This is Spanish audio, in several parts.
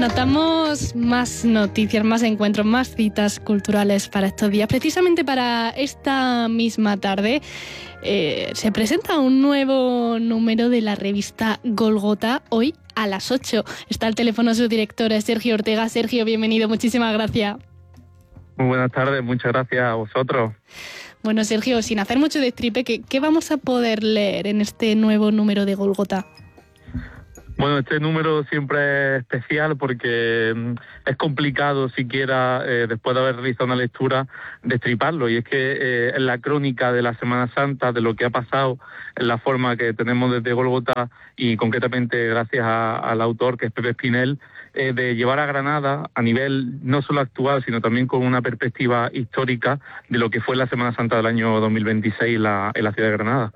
Anotamos más noticias, más encuentros, más citas culturales para estos días. Precisamente para esta misma tarde se presenta un nuevo número de la revista Gólgota, hoy a las 8. Está al teléfono su directora, Sergio Ortega. Sergio, bienvenido, muchísimas gracias. Muy buenas tardes, muchas gracias a vosotros. Bueno, Sergio, sin hacer mucho destripe, ¿qué vamos a poder leer en este nuevo número de Gólgota? Bueno, este número siempre es especial porque es complicado siquiera, después de haber realizado una lectura, destriparlo. Y es que es la crónica de la Semana Santa, de lo que ha pasado, en la forma que tenemos desde Gólgota y concretamente gracias al autor, que es Pepe Espinel, de llevar a Granada a nivel no solo actual, sino también con una perspectiva histórica de lo que fue la Semana Santa del año 2026 en la ciudad de Granada.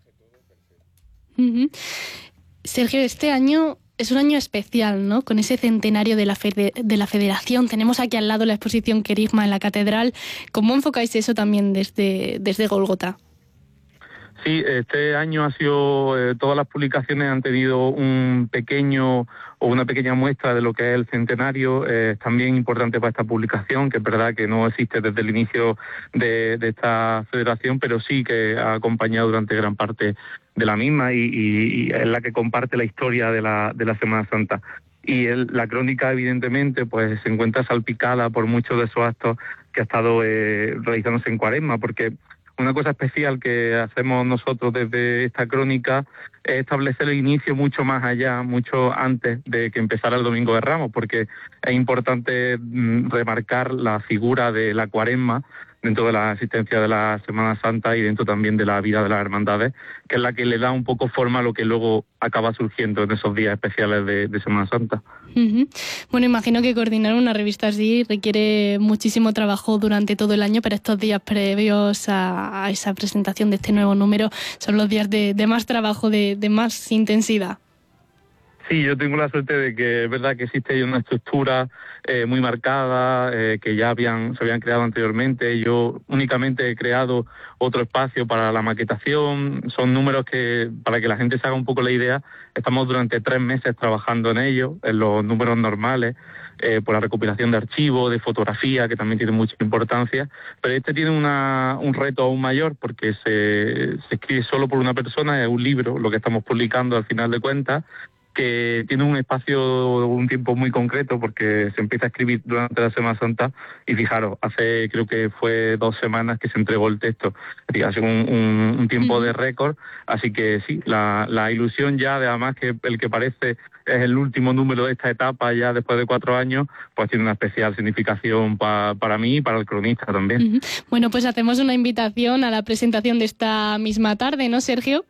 Uh-huh. Sergio, este año es un año especial, ¿no? Con ese centenario de la Federación. Tenemos aquí al lado la exposición Querigma en la Catedral. ¿Cómo enfocáis eso también desde Gólgota? Sí, este año ha sido, todas las publicaciones han tenido un pequeño o una pequeña muestra de lo que es el centenario. Es también importante para esta publicación, que es verdad que no existe desde el inicio de esta federación, pero sí que ha acompañado durante gran parte de la misma y es la que comparte la historia de la Semana Santa. Y la crónica, evidentemente, pues se encuentra salpicada por muchos de esos actos que ha estado realizándose en Cuaresma, porque una cosa especial que hacemos nosotros desde esta crónica es establecer el inicio mucho más allá, mucho antes de que empezara el Domingo de Ramos, porque es importante remarcar la figura de la Cuaresma dentro de la existencia de la Semana Santa y dentro también de la vida de las hermandades, que es la que le da un poco forma a lo que luego acaba surgiendo en esos días especiales de Semana Santa. Uh-huh. Bueno, imagino que coordinar una revista así requiere muchísimo trabajo durante todo el año, pero estos días previos a esa presentación de este nuevo número son los días de más trabajo, de más intensidad. Sí, yo tengo la suerte de que es verdad que existe una estructura muy marcada, que ya se habían creado anteriormente. Yo únicamente he creado otro espacio para la maquetación. Son números que, para que la gente se haga un poco la idea, estamos durante 3 meses trabajando en ello, en los números normales, por la recopilación de archivos, de fotografía, que también tiene mucha importancia. Pero este tiene un reto aún mayor, porque se escribe solo por una persona, es un libro, lo que estamos publicando al final de cuentas, que tiene un espacio, un tiempo muy concreto, porque se empieza a escribir durante la Semana Santa, y fijaros, hace creo que fue 2 semanas que se entregó el texto, hace un tiempo de récord, así que sí, la ilusión ya, de además que el que parece es el último número de esta etapa ya después de 4 años, pues tiene una especial significación para mí y para el cronista también. Uh-huh. Bueno, pues hacemos una invitación a la presentación de esta misma tarde, ¿no, Sergio?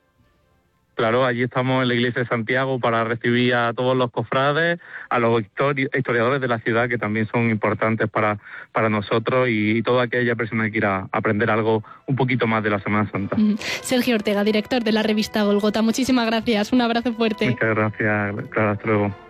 Claro, allí estamos en la iglesia de Santiago para recibir a todos los cofrades, a los historiadores de la ciudad, que también son importantes para nosotros, y toda aquella persona que quiera aprender algo un poquito más de la Semana Santa. Sergio Ortega, director de la revista Gólgota, muchísimas gracias, un abrazo fuerte. Muchas gracias, claro, hasta luego.